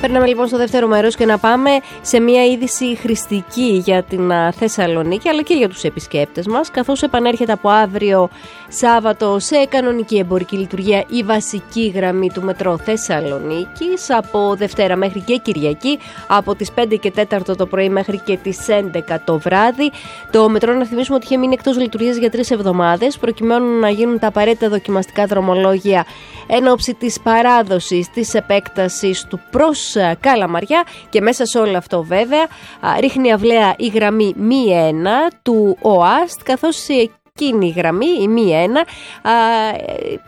Περνάμε λοιπόν στο δεύτερο μέρος και να πάμε σε μια είδηση χρηστική για την Θεσσαλονίκη αλλά και για τους επισκέπτες μας, καθώς επανέρχεται από αύριο Σάββατο σε κανονική εμπορική λειτουργία η βασική γραμμή του μετρό Θεσσαλονίκης από Δευτέρα μέχρι και Κυριακή από τις 5 και 4 το πρωί μέχρι και τις 11 το βράδυ. Το μετρό, να θυμίσουμε ότι είχε μείνει εκτός λειτουργίας για 3 εβδομάδες προκειμένου να γίνουν τα απαραίτητα δοκιμαστικά δρομολόγια εν ώψη της παράδοσης της επέκτασης του προς Καλαμαριά, και μέσα σε όλο αυτό βέβαια ρίχνει αυλαία η γραμμή μη 1 του ΟΑΣΤ, καθώς εκείνη η γραμμή, η μη 1,